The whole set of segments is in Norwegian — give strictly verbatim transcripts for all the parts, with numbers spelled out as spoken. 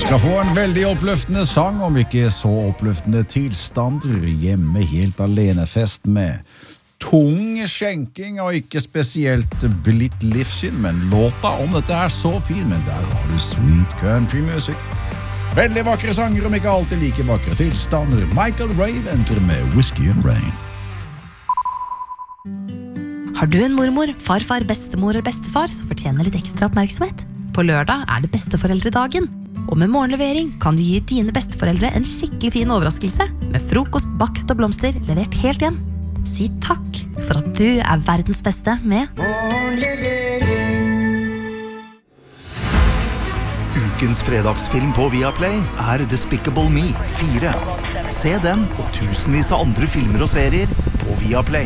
Skal få en veldig oppløftende sang, om ikke så oppløftende tilstander, hjemme helt alene-fest med tung skjenking og ikke spesielt blitt livssyn, men låta om dette er så fin, men der har du sweet country music. Veldig vakre sanger, om ikke alltid like vakre tilstander. Michael Raventer med Whiskey and Rain. Har du en mormor, farfar, bestemor eller bestefar som fortjener litt ekstra oppmerksomhet? På lørdag er det besteforeldredagen, og med morgenlevering kan du gi dine besteforeldre en skikkelig fin overraskelse med frokost, bakst og blomster levert helt hjem. Si takk for at du er verdens beste med morgenlevering. Ukens fredagsfilm på Viaplay er Despicable Me fire. Se den og tusenvis av andre filmer og serier på Viaplay.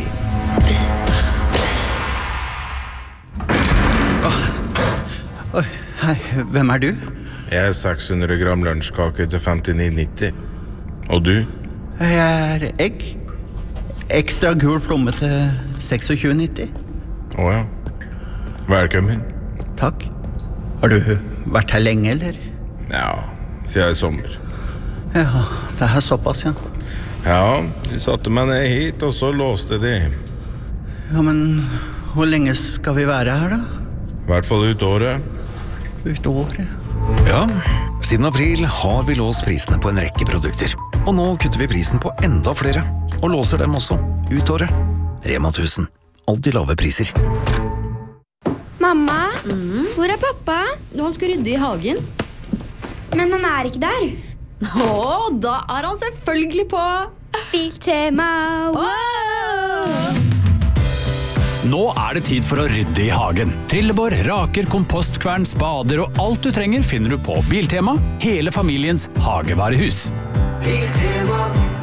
Oi, hei, hvem er du? Jeg er seks hundre gram lunsjkake til femtini nitti. Og du? Jeg er egg. Ekstra gul plomme til tjueseks nitti. Åja. Velkommen. Takk. Har du vært her lenge, eller? Ja, siden i sommer. Ja, det er såpass, ja. Ja, de satte meg ned hit, og så låste de. Ja, men hvor lenge skal vi være her, da? I hvert fall ut året. Ut året? Ja, siden april har vi låst prisene på en rekke produkter. Og nå kutter vi prisen på enda flere, og låser dem også ut året. Rema tusen. Alltid lave priser. Mamma, Mm. hvor er pappa? Han skal rydde i hagen. Men han er ikke der. Åh, da er han selvfølgelig på Biltema. Wow! Nå er det tid for å rydde i hagen. Trillebår, raker, kompostkvern, spader og alt du trenger finner du på Biltema, hele familiens hagevarehus. Biltema,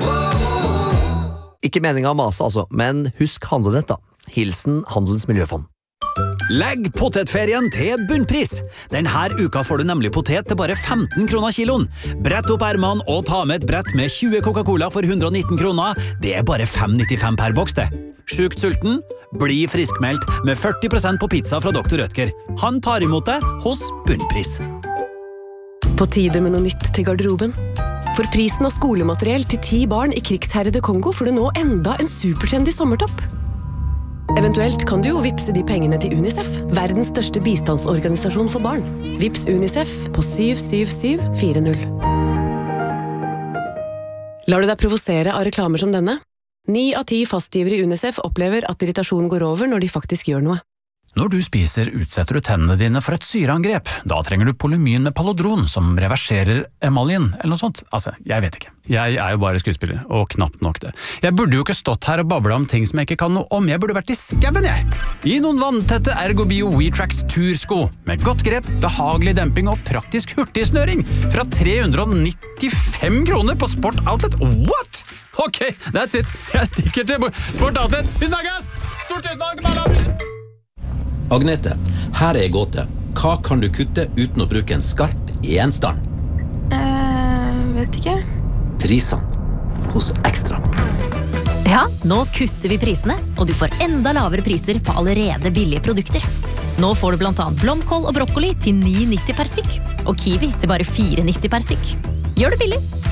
Ikke meningen å mase altså, men husk handlenett da. Hilsen Handelens Miljøfond. Legg potetferien til bunnpris. Denne uka får du nemlig potet til bare femten kroner kiloen. Brett opp ermene og ta med et brett med tjue Coca-Cola for hundre og nitten kroner. Det er bare fem nittifem per boks det. Sjukt sulten? Bli friskmeldt med førti prosent på pizza fra doktor Rødtger. Han tar imot deg hos bunnpris. På tide med noe nytt til garderoben. For prisen av skolemateriell til ti barn i krigsherrede Kongo får du nå enda en supertrendy sommertopp. Eventuelt kan du jo vipse de pengene til UNICEF, verdens største bistandsorganisasjon for barn. Vips UNICEF på syv syv syv fire null. Lar du deg provosere av reklamer som denne? Ni av ti fastgivere i UNICEF opplever at irritasjonen går over når de faktisk gjør noe. Når du spiser, utsetter du tennene dine for et syreangrep. Da trenger du polymyn med palodron, som reverserer emaljen, eller noe sånt. Altså, jeg vet ikke. Jeg er jo bare skuespiller, og knapt nok det. Jeg burde jo ikke stått her og babla om ting som jeg ikke kan noe om. Jeg burde vært i skauen, jeg! I noen vanntette Ergobio WeTrax tursko, med godt grep, behagelig demping og praktisk hurtigsnøring, fra tre hundre og nittifem kroner på Sport Outlet. What?! Ok, that's it. Jeg stikker til Sport Outlet. Vi snakkes! Stort utvalg til bare Agnete, her er gåte. Hva kan du kutte uten å bruke en skarp gjenstand? Eh, vet ikke. Prisene hos Ekstra. Ja, nå kutter vi prisene, og du får enda lavere priser på allerede billige produkter. Nå får du blant annet blomkål og brokkoli til ni nitti per stykk, og kiwi til bare fire nitti per stykk. Gjør det billig!